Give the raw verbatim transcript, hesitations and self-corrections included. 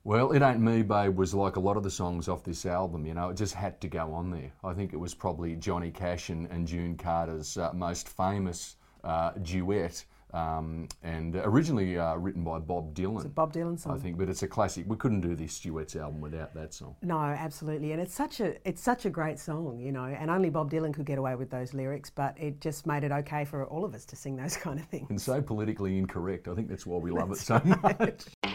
Well, It Ain't Me, Babe was like a lot of the songs off this album, you know, it just had to go on there. I think it was probably Johnny Cash and, and June Carter's uh, most famous uh, duet, um, and originally uh, written by Bob Dylan. It's a Bob Dylan song, I think, but it's a classic. We couldn't do this duets album without that song. No, absolutely, and it's such a it's such a great song, you know, and only Bob Dylan could get away with those lyrics, but it just made it okay for all of us to sing those kind of things. And so politically incorrect. I think that's why we love it so right. much.